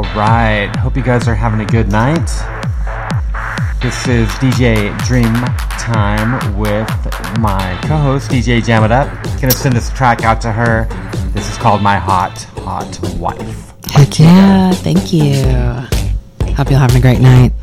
All right. Hope you guys are having a good night. This is DJ Dream Time with my co-host, DJ Jam It Up. Gonna send this track out to her. This is called My Hot, Hot Wife. Heck yeah. Thank you. Hope you're having a great night.